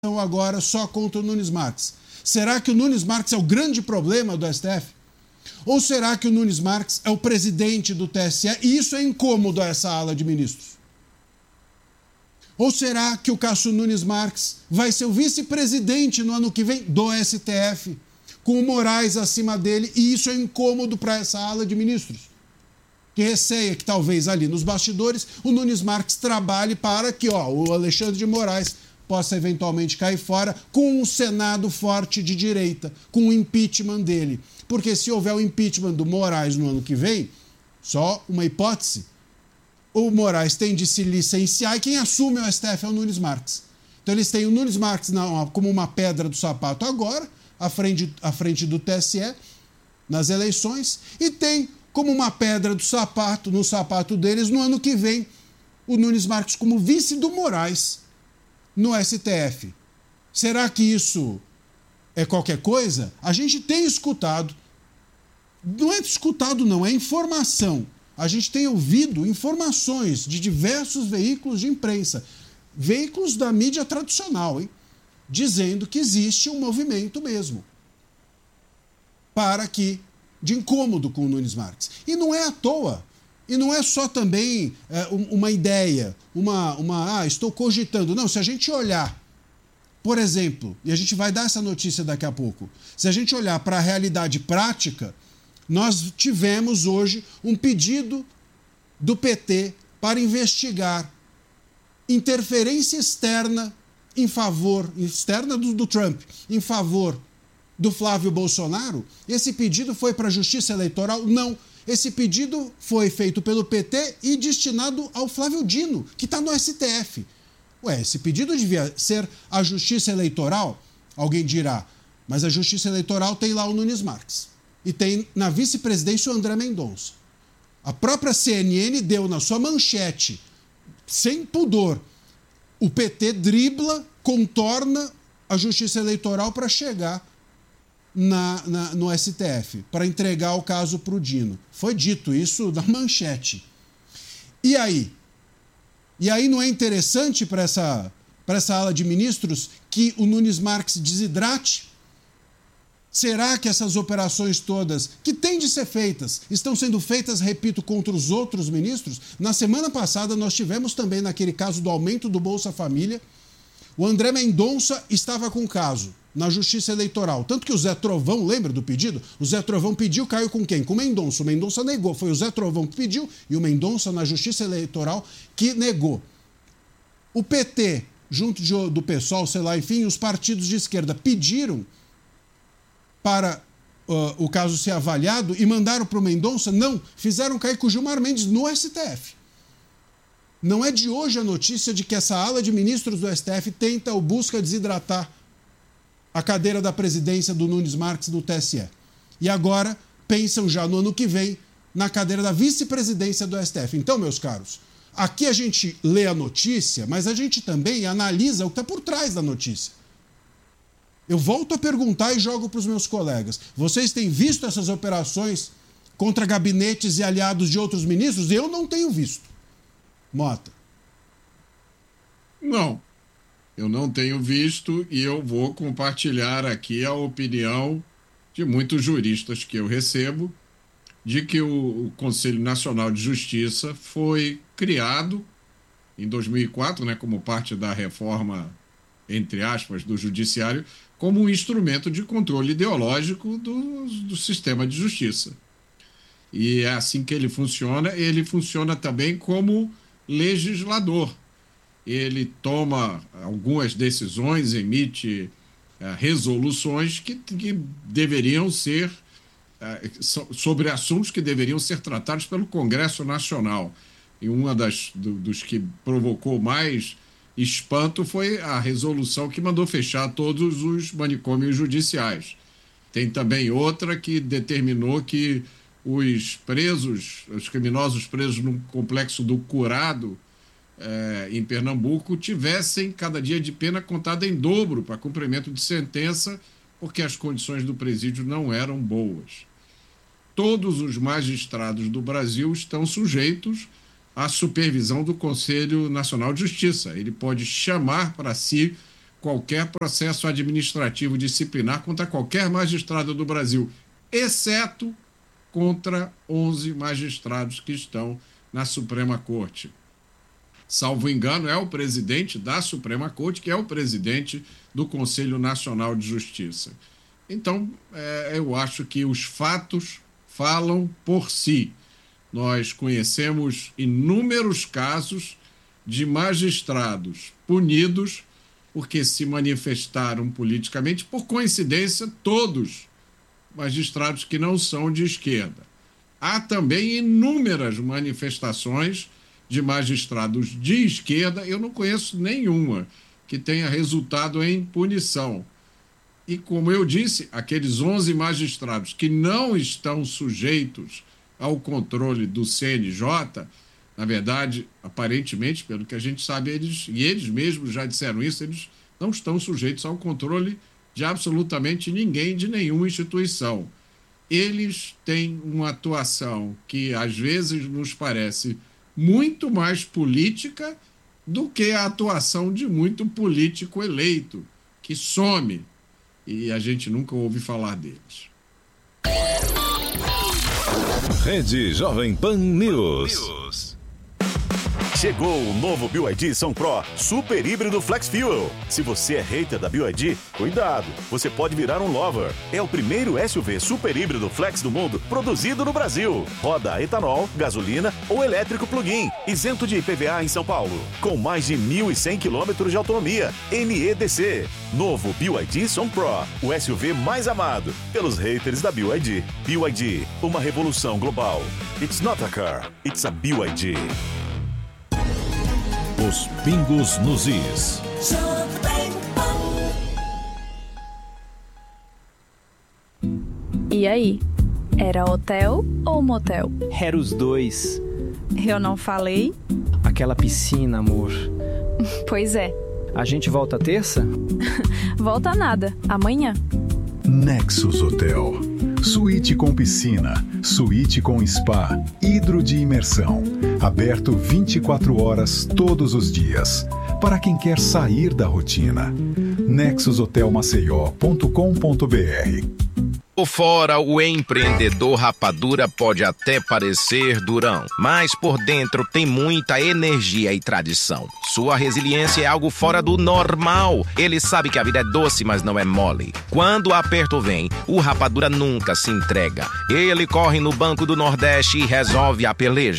agora só contra o Nunes Marques. Será que o Nunes Marques é o grande problema do STF? Ou será que o Nunes Marques é o presidente do TSE e isso é incômodo a essa ala de ministros? Ou será que o Cássio Nunes Marques vai ser o vice-presidente no ano que vem do STF, com o Moraes acima dele, e isso é incômodo para essa ala de ministros? Que receia que talvez ali nos bastidores o Nunes Marques trabalhe para que o Alexandre de Moraes possa eventualmente cair fora com um Senado forte de direita, com o impeachment dele. Porque se houver o impeachment do Moraes no ano que vem, só uma hipótese, o Moraes tem de se licenciar e quem assume o STF é o Nunes Marques. Então eles têm o Nunes Marques como uma pedra do sapato agora, à frente do TSE, nas eleições, e tem como uma pedra do sapato, no sapato deles, no ano que vem, o Nunes Marques como vice do Moraes no STF. Será que isso é qualquer coisa? A gente tem escutado, não é escutado não, é informação. A gente tem ouvido informações de diversos veículos de imprensa, veículos da mídia tradicional, dizendo que existe um movimento mesmo de incômodo com o Nunes Marques. E não é à toa. E não é só também uma ideia, estou cogitando. Não, se a gente olhar, por exemplo, e a gente vai dar essa notícia daqui a pouco, se a gente olhar para a realidade prática, nós tivemos hoje um pedido do PT para investigar interferência externa do Trump, em favor do Flávio Bolsonaro. Esse pedido foi para a Justiça Eleitoral? Não. Esse pedido foi feito pelo PT e destinado ao Flávio Dino, que está no STF. Esse pedido devia ser a Justiça Eleitoral? Alguém dirá, mas a Justiça Eleitoral tem lá o Nunes Marques. E tem na vice-presidência o André Mendonça. A própria CNN deu na sua manchete, sem pudor, o PT dribla, contorna a Justiça Eleitoral para chegar no STF, para entregar o caso para o Dino. Foi dito isso na manchete. E aí? E aí não é interessante para essa ala de ministros que o Nunes Marques desidrate? Será que essas operações todas, que têm de ser feitas, estão sendo feitas, repito, contra os outros ministros? Na semana passada nós tivemos também, naquele caso do aumento do Bolsa Família, o André Mendonça estava com o caso na Justiça Eleitoral. Tanto que o Zé Trovão, lembra do pedido? O Zé Trovão pediu, caiu com quem? Com o Mendonça. O Mendonça negou. Foi o Zé Trovão que pediu e o Mendonça na Justiça Eleitoral que negou. O PT, junto do PSOL, sei lá, enfim, os partidos de esquerda pediram para o caso ser avaliado e mandaram para o Mendonça? Não. Fizeram cair com o Gilmar Mendes no STF. Não é de hoje a notícia de que essa ala de ministros do STF tenta ou busca desidratar a cadeira da presidência do Nunes Marques no TSE. E agora pensam já no ano que vem na cadeira da vice-presidência do STF. Então, meus caros, aqui a gente lê a notícia, mas a gente também analisa o que está por trás da notícia. Eu volto a perguntar e jogo para os meus colegas. Vocês têm visto essas operações contra gabinetes e aliados de outros ministros? Eu não tenho visto. Mota. Não. Eu não tenho visto e eu vou compartilhar aqui a opinião de muitos juristas que eu recebo de que o Conselho Nacional de Justiça foi criado em 2004, como parte da reforma, entre aspas, do Judiciário, como um instrumento de controle ideológico do sistema de justiça. E é assim que ele funciona também como legislador. Ele toma algumas decisões, emite resoluções que deveriam ser sobre assuntos que deveriam ser tratados pelo Congresso Nacional. E uma dos que provocou mais espanto foi a resolução que mandou fechar todos os manicômios judiciais. Tem também outra que determinou que os criminosos presos no complexo do Curado, em Pernambuco, tivessem cada dia de pena contada em dobro para cumprimento de sentença, porque as condições do presídio não eram boas. Todos os magistrados do Brasil estão sujeitos à supervisão do Conselho Nacional de Justiça. Ele pode chamar para si qualquer processo administrativo disciplinar contra qualquer magistrado do Brasil, exceto contra 11 magistrados que estão na Suprema Corte. Salvo engano, é o presidente da Suprema Corte, que é o presidente do Conselho Nacional de Justiça. Então, eu acho que os fatos falam por si. Nós conhecemos inúmeros casos de magistrados punidos porque se manifestaram politicamente, por coincidência, todos magistrados que não são de esquerda. Há também inúmeras manifestações de magistrados de esquerda, eu não conheço nenhuma que tenha resultado em punição. E, como eu disse, aqueles 11 magistrados que não estão sujeitos ao controle do CNJ, na verdade, aparentemente, pelo que a gente sabe, eles mesmos já disseram isso, eles não estão sujeitos ao controle de absolutamente ninguém, de nenhuma instituição. Eles têm uma atuação que, às vezes, nos parece muito mais política do que a atuação de muito político eleito, que some, e a gente nunca ouve falar deles. Rede Jovem Pan News. Chegou o novo BYD Sun Pro Super Híbrido Flex Fuel. Se você é hater da BYD, cuidado, você pode virar um lover. É o primeiro SUV super híbrido flex do mundo produzido no Brasil. Roda a etanol, gasolina ou elétrico plug-in, isento de IPVA em São Paulo. Com mais de 1.100 km de autonomia, NEDC. Novo BYD Sun Pro, o SUV mais amado pelos haters da BYD. BYD, uma revolução global. It's not a car, it's a BYD. Os pingos nos is. E aí? Era hotel ou motel? Era os dois. Eu não falei? Aquela piscina, amor. Pois é. A gente volta terça? Volta nada. Amanhã. Nexus Hotel. Suíte com piscina, suíte com spa, hidro de imersão. Aberto 24 horas todos os dias. Para quem quer sair da rotina. nexushotelmaceió.com.br. Por fora, o empreendedor rapadura pode até parecer durão, mas por dentro tem muita energia e tradição. Sua resiliência é algo fora do normal. Ele sabe que a vida é doce, mas não é mole. Quando o aperto vem, o rapadura nunca se entrega. Ele corre no Banco do Nordeste e resolve a peleja.